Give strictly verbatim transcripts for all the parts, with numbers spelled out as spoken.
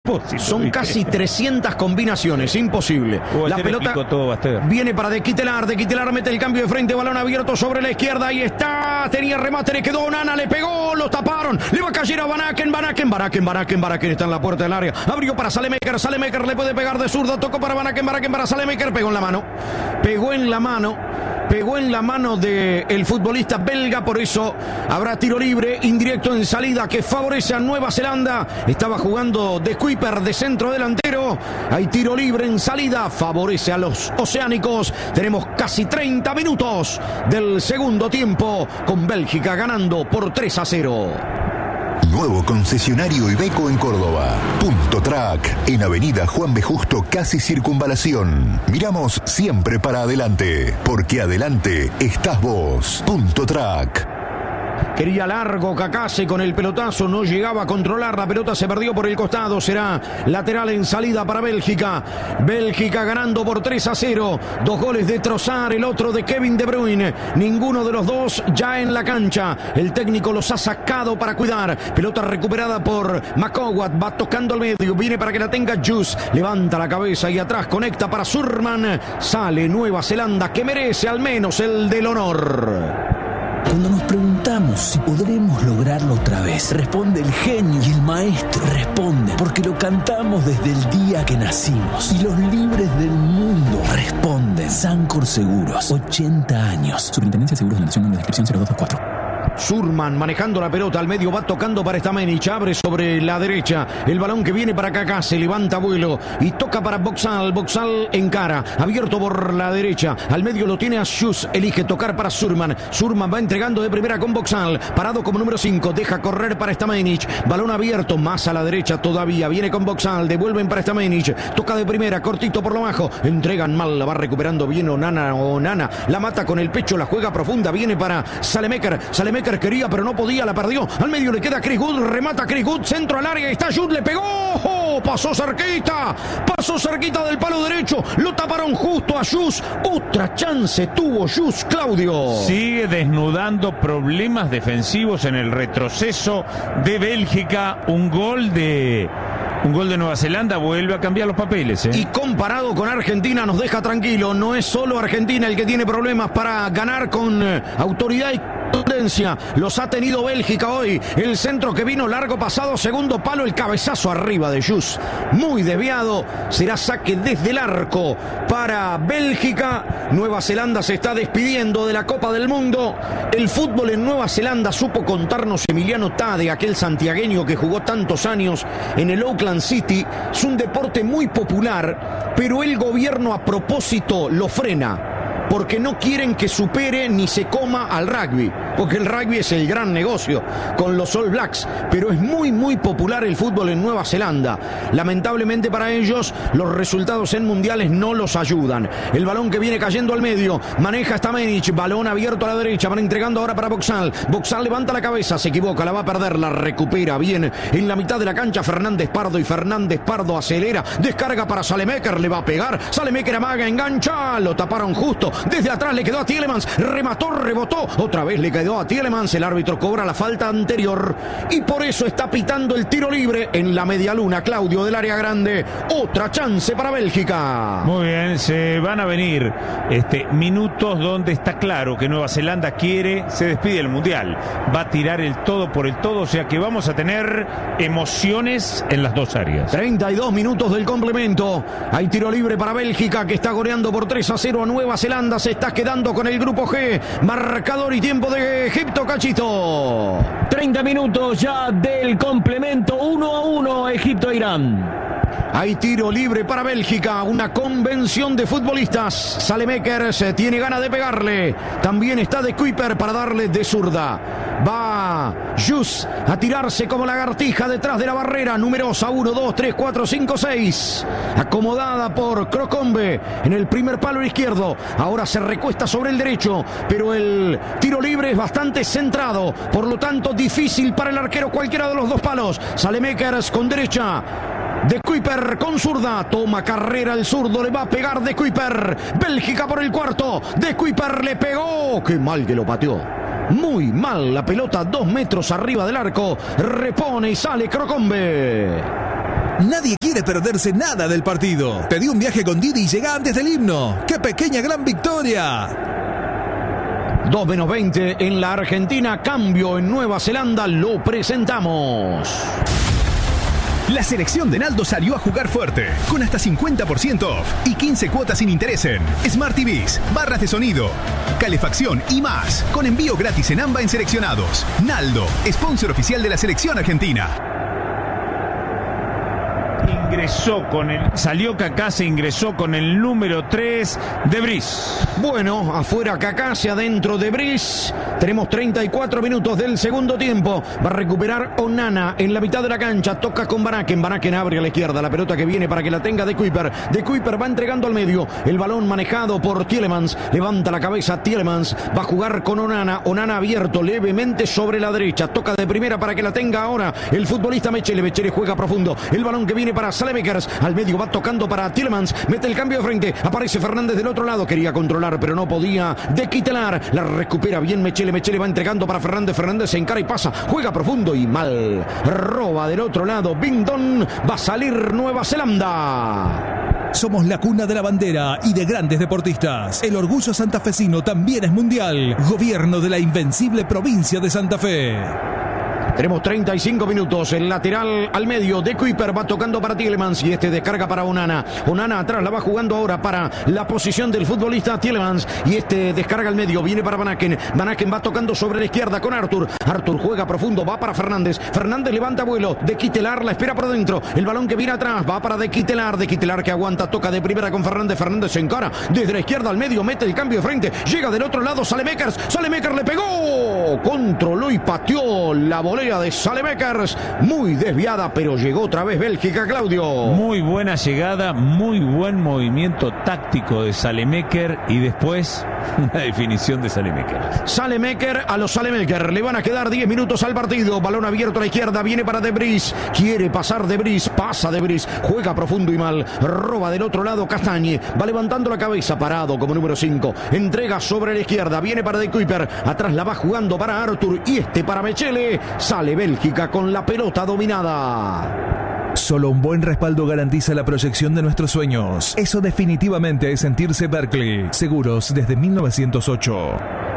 propósito. Son ¿viste? casi trescientas combinaciones, imposible. Uh, La pelota todo, viene para De Quitelar, De Quitelar mete el cambio de frente, balón abierto sobre la izquierda, ahí está, tenía remate, le quedó Nana, le pegó, lo taparon, le va a caer a Van Aken, Van Aken, Van Aken, Van Aken, Van Aken está en la puerta del área, abrió para Saelemaeker, Saelemaeker le puede pegar de zurda, tocó para Van Aken, Van Aken para Saelemaeker, pegó en la mano, pegó en la mano, pegó en la mano del futbolista belga, por eso habrá tiro libre, indirecto en salida que favorece a Nueva Zelanda, estaba jugando De Kuiper de centro delantero, hay tiro libre en salida, favorece a los oceánicos, tenemos casi treinta minutos del segundo tiempo, con Bélgica ganando por tres a cero. Nuevo concesionario Iveco en Córdoba. Punto Track, en Avenida Juan B. Justo, casi Circunvalación. Miramos siempre para adelante, porque adelante estás vos. Punto Track. Quería largo Cacase con el pelotazo, no llegaba a controlar, la pelota se perdió por el costado, será lateral en salida para Bélgica. Bélgica ganando por tres a cero, dos goles de Trossard, el otro de Kevin De Bruyne, ninguno de los dos ya en la cancha, el técnico los ha sacado para cuidar, pelota recuperada por McCowat, va tocando al medio, viene para que la tenga Jus, levanta la cabeza y atrás conecta para Surman, sale Nueva Zelanda que merece al menos el del honor. Cuando nos preguntamos si podremos lograrlo otra vez, responde el genio y el maestro responden, porque lo cantamos desde el día que nacimos. Y los libres del mundo responden. Sancor Seguros, ochenta años. Superintendencia de Seguros de la Nación, número de inscripción cero dos dos cuatro. Surman manejando la pelota al medio, va tocando para Stamenic, abre sobre la derecha, el balón que viene para Kaká, se levanta vuelo y toca para Boxall, Boxall encara, abierto por la derecha, al medio lo tiene a Schuss, elige tocar para Surman, Surman va entregando de primera con Boxall, parado como número cinco, deja correr para Stamenic, balón abierto, más a la derecha todavía, viene con Boxall, devuelven para Stamenic, toca de primera, cortito por lo bajo, entregan mal, la va recuperando bien Onana, Onana, la mata con el pecho, la juega profunda, viene para Saelemaeker, Saelemaeker quería pero no podía, la perdió, al medio le queda Chris Wood, remata Chris Wood, centro al área, está Jude, le pegó, ¡oh! Pasó cerquita, pasó cerquita del palo derecho, lo taparon justo a Jus, otra chance tuvo Jus, Claudio. Sigue desnudando problemas defensivos en el retroceso de Bélgica, un gol de... Un gol de Nueva Zelanda vuelve a cambiar los papeles, ¿eh? Y comparado con Argentina nos deja tranquilo. No es solo Argentina el que tiene problemas para ganar con eh, autoridad y tendencia. Los ha tenido Bélgica hoy. El centro que vino largo pasado, segundo palo, el cabezazo arriba de Jus. Muy desviado. Será saque desde el arco para Bélgica. Nueva Zelanda se está despidiendo de la Copa del Mundo. El fútbol en Nueva Zelanda supo contarnos Emiliano Tade, aquel santiagueño que jugó tantos años en el Oakland City. Es un deporte muy popular, pero el gobierno a propósito lo frena porque no quieren que supere ni se coma al rugby, porque el rugby es el gran negocio con los All Blacks, pero es muy muy popular el fútbol en Nueva Zelanda. Lamentablemente para ellos los resultados en mundiales no los ayudan. El balón que viene cayendo al medio, maneja Stamenic, balón abierto a la derecha, van entregando ahora para Boxall, Boxall levanta la cabeza, se equivoca, la va a perder, la recupera bien en la mitad de la cancha Fernández Pardo, y Fernández Pardo acelera, descarga para Saelemaeker, le va a pegar, Saelemaeker amaga, engancha, lo taparon justo, desde atrás le quedó a Tielemans, remató, rebotó, otra vez le quedó a Tielemans, el árbitro cobra la falta anterior y por eso está pitando el tiro libre en la media luna, Claudio, del área grande. Otra chance para Bélgica. Muy bien, se van a venir este, minutos donde está claro que Nueva Zelanda quiere, se despide del Mundial, va a tirar el todo por el todo, o sea que vamos a tener emociones en las dos áreas. treinta y dos minutos del complemento, hay tiro libre para Bélgica que está goleando por tres a cero a Nueva Zelanda, se está quedando con el grupo G, marcador y tiempo de Egipto, Cachito. treinta minutos ya del complemento, uno a uno Egipto-Irán. Hay tiro libre para Bélgica, una convención de futbolistas. Saelemaeker se tiene ganas de pegarle. También está De Kuiper para darle de zurda. Va Jus a tirarse como lagartija detrás de la barrera. Numerosa, uno, dos, tres, cuatro, cinco, seis. Acomodada por Crocombe en el primer palo izquierdo. Ahora se recuesta sobre el derecho, pero el tiro libre es bastante centrado. Por lo tanto, difícil para el arquero cualquiera de los dos palos. Saelemaeker con derecha. De Kuiper con zurda, toma carrera el zurdo, le va a pegar De Kuiper, Bélgica por el cuarto, De Kuiper le pegó, qué mal que lo pateó, muy mal la pelota, dos metros arriba del arco, repone y sale Crocombe. Nadie quiere perderse nada del partido. Pedí un viaje con Didi y llega antes del himno. ¡Qué pequeña gran victoria! dos menos veinte en la Argentina. Cambio en Nueva Zelanda. Lo presentamos. La selección de Naldo salió a jugar fuerte, con hasta cincuenta por ciento off y quince cuotas sin interés en Smart T Vs, barras de sonido, calefacción y más, con envío gratis en AMBA en seleccionados. Naldo, sponsor oficial de la selección argentina. Ingresó con el, salió Kaká, se ingresó con el número tres de Briz. Bueno, afuera Kaká, hacia adentro de Briz. Tenemos treinta y cuatro minutos del segundo tiempo. Va a recuperar Onana en la mitad de la cancha. Toca con Van Aken. Van Aken abre a la izquierda. La pelota que viene para que la tenga De Kuyper. De Kuyper va entregando al medio. El balón manejado por Tielemans. Levanta la cabeza Tielemans. Va a jugar con Onana. Onana abierto levemente sobre la derecha. Toca de primera para que la tenga ahora el futbolista Mechele. Mechele juega profundo. El balón que viene para Saelemaekers. Al medio va tocando para Tielemans. Mete el cambio de frente. Aparece Fernández del otro lado. Quería controlar, pero no podía. De Quitelar. La recupera bien Mechele. Mechele va entregando para Fernández. Fernández se encara y pasa. Juega profundo y mal. Roba del otro lado. Bindon. Va a salir Nueva Zelanda. Somos la cuna de la bandera y de grandes deportistas. El orgullo santafesino también es mundial. Gobierno de la invencible provincia de Santa Fe. Tenemos treinta y cinco minutos. El lateral al medio. De Kuyper va tocando para Tielemans y este descarga para Onana. Onana atrás la va jugando ahora para la posición del futbolista Tielemans y este descarga al medio. Viene para Van Aken. Van Aken va tocando sobre la izquierda con Arthur. Arthur juega profundo. Va para Fernández. Fernández levanta vuelo. De Quitelar la espera por dentro. El balón que viene atrás va para De Quitelar. De Quitelar que aguanta. Toca de primera con Fernández. Fernández se encara desde la izquierda al medio. Mete el cambio de frente. Llega del otro lado Saelemaekers. Saelemaekers le pegó. Controló y pateó la volea de Saelemaekers, muy desviada, pero llegó otra vez Bélgica, Claudio. Muy buena llegada, muy buen movimiento táctico de Saelemaekers y después una definición de Saelemaekers. Saelemaekers a los Saelemaekers, le van a quedar diez minutos al partido, balón abierto a la izquierda, viene para De Briz, quiere pasar De Briz, pasa De Briz, juega profundo y mal, roba del otro lado Castagne, va levantando la cabeza, parado como número cinco, entrega sobre la izquierda, viene para De Kuyper, atrás la va jugando para Arthur y este para Mechele, sale Bélgica con la pelota dominada. Solo un buen respaldo garantiza la proyección de nuestros sueños. Eso definitivamente es sentirse Berkeley. Seguros desde mil novecientos ocho.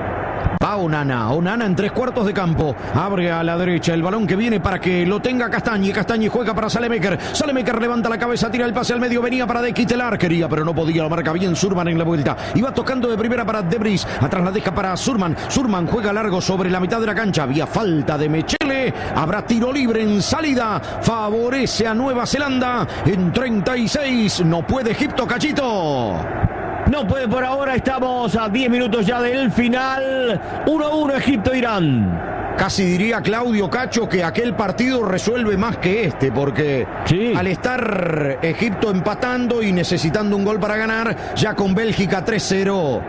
Va Onana, Onana en tres cuartos de campo, abre a la derecha, el balón que viene para que lo tenga Castagne, Castagne juega para Saelemaekers, Saelemaekers levanta la cabeza, tira el pase al medio, venía para De Quitelar, quería pero no podía, lo marca bien Surman en la vuelta, y va tocando de primera para De Briz, atrás la deja para Surman, Surman juega largo sobre la mitad de la cancha, había falta de Mechele, habrá tiro libre en salida, favorece a Nueva Zelanda, en treinta y seis, no puede Egipto, Cachito. No puede por ahora, estamos a diez minutos ya del final. uno a uno Egipto-Irán. Casi diría Claudio Cacho que aquel partido resuelve más que este, porque sí, al estar Egipto empatando y necesitando un gol para ganar, ya con Bélgica tres cero.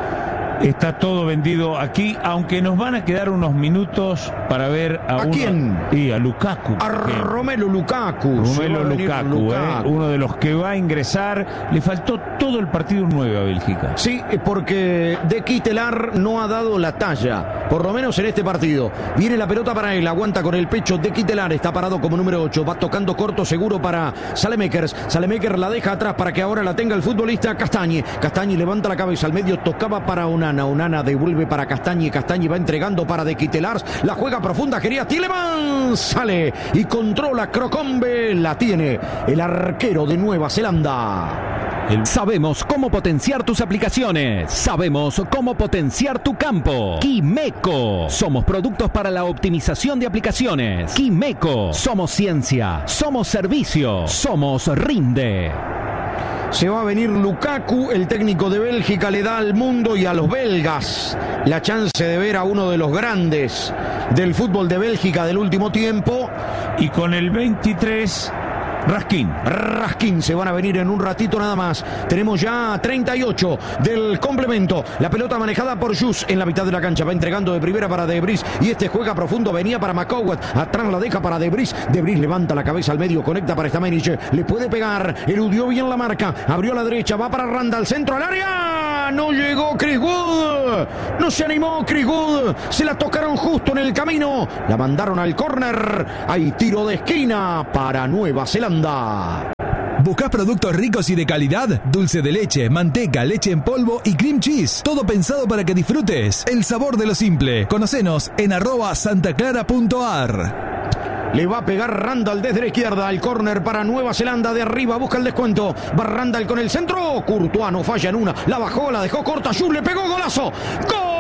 Está todo vendido aquí, aunque nos van a quedar unos minutos para ver a, ¿A uno, quién? Y a Lukaku. A Romelu Lukaku. Romelu Lukaku, Lukaku. Eh, uno de los que va a ingresar. Le faltó todo el partido nueve a Bélgica. Sí, porque De Quitelar no ha dado la talla, por lo menos en este partido. Viene la pelota para él, aguanta con el pecho. De Quitelar está parado como número ocho, va tocando corto seguro para Saelemaekers. Saelemaekers la deja atrás para que ahora la tenga el futbolista Castagne. Castagne levanta la cabeza al medio, tocaba para una Onana, Onana devuelve para Castagne, Castagne va entregando para De Quitelar, la juega profunda, quería Tielemans, sale y controla Crocombe, la tiene el arquero de Nueva Zelanda. El... Sabemos cómo potenciar tus aplicaciones. Sabemos cómo potenciar tu campo. Quimeco. Somos productos para la optimización de aplicaciones. Quimeco. Somos ciencia. Somos servicio. Somos Rinde. Se va a venir Lukaku, el técnico de Bélgica le da al mundo y a los belgas la chance de ver a uno de los grandes del fútbol de Bélgica del último tiempo. Y con el veintitrés... Raskin. Raskin se van a venir en un ratito nada más. Tenemos ya treinta y ocho del complemento. La pelota manejada por Jus en la mitad de la cancha. Va entregando de primera para De Briz. Y este juega profundo. Venía para McCowell. Atrás la deja para De Briz. De Briz levanta la cabeza al medio. Conecta para Stamenic. Le puede pegar. Eludió bien la marca. Abrió a la derecha. Va para Randall. Centro al área. No llegó Chris Wood. No se animó Chris Wood. Se la tocaron justo en el camino. La mandaron al córner. Hay tiro de esquina para Nueva Zelanda. Zelanda. ¿Buscas productos ricos y de calidad? Dulce de leche, manteca, leche en polvo y cream cheese. Todo pensado para que disfrutes el sabor de lo simple. Conocenos en arroba santaclara.ar. Le va a pegar Randall desde la izquierda. El córner para Nueva Zelanda. De arriba busca el descuento. Va Randall con el centro. Courtois no falla en una. La bajó, la dejó corta. Jules le pegó golazo. ¡Gol!